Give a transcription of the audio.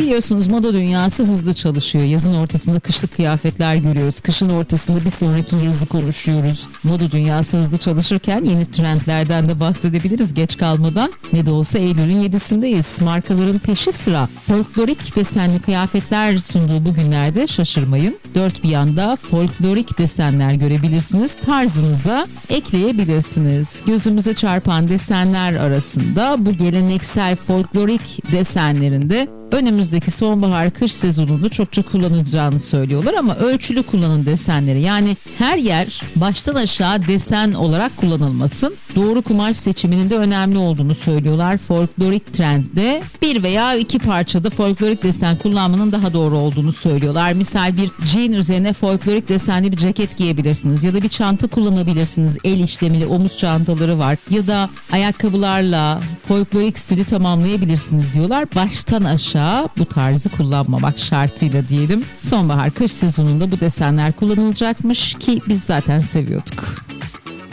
Biliyorsunuz moda dünyası hızlı çalışıyor. Yazın ortasında kışlık kıyafetler görüyoruz. Kışın ortasında bir sonraki yazı konuşuyoruz. Moda dünyası hızlı çalışırken yeni trendlerden de bahsedebiliriz geç kalmadan. Ne de olsa Eylül'ün 7'sindeyiz. Markaların peşi sıra folklorik desenli kıyafetler sunduğu bu günlerde şaşırmayın. Dört bir yanda folklorik desenler görebilirsiniz. Tarzınıza ekleyebilirsiniz. Gözümüze çarpan desenler arasında bu geleneksel folklorik desenlerinde önümüzdeki sonbahar-kış sezonunda çokça kullanılacağını söylüyorlar ama ölçülü kullanın desenleri. Yani her yer baştan aşağı desen olarak kullanılmasın. Doğru kumaş seçiminin de önemli olduğunu söylüyorlar. Folklorik trendde bir veya iki parçada folklorik desen kullanmanın daha doğru olduğunu söylüyorlar. Misal bir jean üzerine folklorik desenli bir ceket giyebilirsiniz ya da bir çanta kullanabilirsiniz. El işlemeli omuz çantaları var ya da ayakkabılarla folklorik stili tamamlayabilirsiniz diyorlar. Baştan aşağı bu tarzı kullanmamak şartıyla diyelim. Sonbahar-kış sezonunda bu desenler kullanılacakmış ki biz zaten seviyorduk.